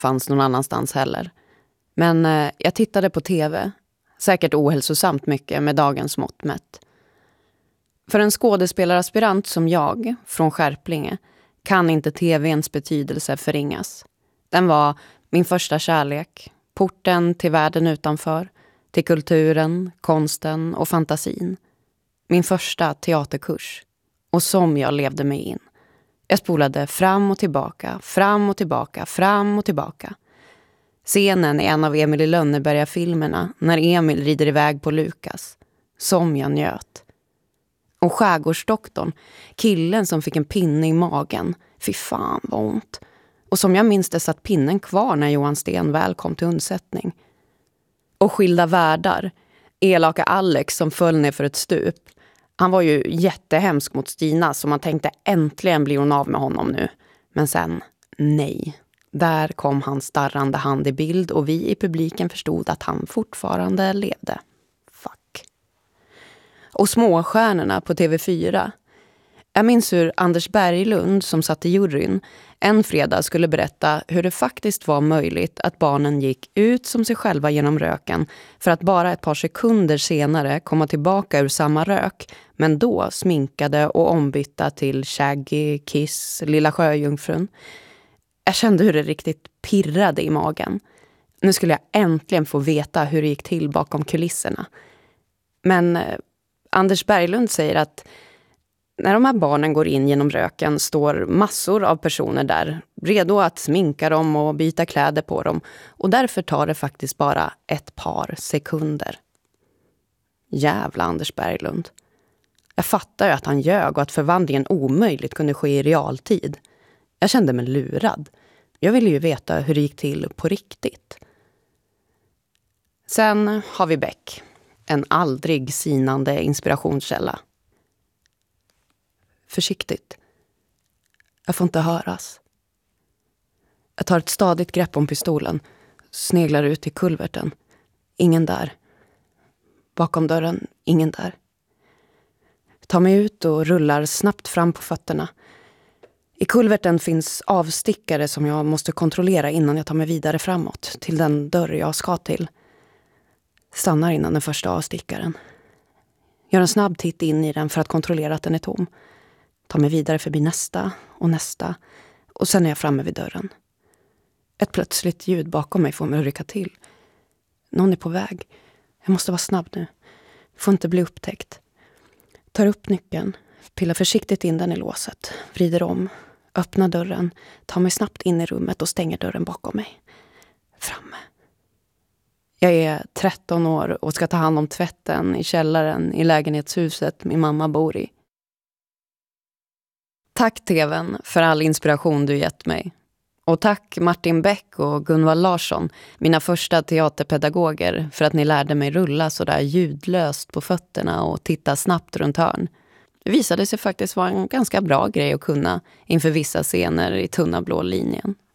fanns någon annanstans heller. Men jag tittade på tv. Säkert ohälsosamt mycket med dagens mått mätt. För en skådespelaraspirant som jag, från Skärplinge, kan inte tvns betydelse förringas. Den var min första kärlek, porten till världen utanför, till kulturen, konsten och fantasin. Min första teaterkurs, och som jag levde mig in. Jag spolade fram och tillbaka, fram och tillbaka, fram och tillbaka. Scenen är en av Emil i Lönneberga-filmerna när Emil rider iväg på Lukas. Som jag njöt. Och skärgårdsdoktorn, killen som fick en pinne i magen. Fy fan vad ont. Och som jag minns det satt pinnen kvar när Johan Sten väl kom till undsättning. Och Skilda världar. Elaka Alex som föll ner för ett stup. Han var ju jättehemsk mot Stina så man tänkte äntligen blir hon av med honom nu. Men sen, nej. Där kom hans starrande hand i bild och vi i publiken förstod att han fortfarande levde. Fuck. Och Småstjärnorna på TV4. Jag minns hur Anders Berglund som satt i juryn en fredag skulle berätta hur det faktiskt var möjligt att barnen gick ut som sig själva genom röken för att bara ett par sekunder senare komma tillbaka ur samma rök, men då sminkade och ombytta till Shaggy, Kiss, Lilla Sjöjungfrun. Jag kände hur det riktigt pirrade i magen. Nu skulle jag äntligen få veta hur det gick till bakom kulisserna. Men Anders Berglund säger att när de här barnen går in genom röken står massor av personer där, redo att sminka dem och byta kläder på dem. Och därför tar det faktiskt bara ett par sekunder. Jävla Anders Berglund. Jag fattar ju att han ljög och att förvandlingen omöjligt kunde ske i realtid. Jag kände mig lurad. Jag ville ju veta hur det gick till på riktigt. Sen har vi Beck. En aldrig sinande inspirationskälla. Försiktigt. Jag får inte höras. Jag tar ett stadigt grepp om pistolen. Sneglar ut i kulverten. Ingen där. Bakom dörren, ingen där. Tar mig ut och rullar snabbt fram på fötterna. I kulverten finns avstickare som jag måste kontrollera innan jag tar mig vidare framåt. Till den dörr jag ska till. Stannar innan den första avstickaren. Gör en snabb titt in i den för att kontrollera att den är tom. Tar mig vidare förbi nästa och nästa. Och sen är jag framme vid dörren. Ett plötsligt ljud bakom mig får mig att rycka till. Någon är på väg. Jag måste vara snabb nu. Får inte bli upptäckt. Tar upp nyckeln. Pillar försiktigt in den i låset. Vrider om. Öppnar dörren. Tar mig snabbt in i rummet och stänger dörren bakom mig. Framme. Jag är 13 år och ska ta hand om tvätten i källaren i lägenhetshuset min mamma bor i. Tack TV:n för all inspiration du gett mig. Och tack Martin Beck och Gunvald Larsson, mina första teaterpedagoger, för att ni lärde mig rulla så där ljudlöst på fötterna och titta snabbt runt hörn. Det visade sig faktiskt vara en ganska bra grej att kunna inför vissa scener i tunna blå linjen.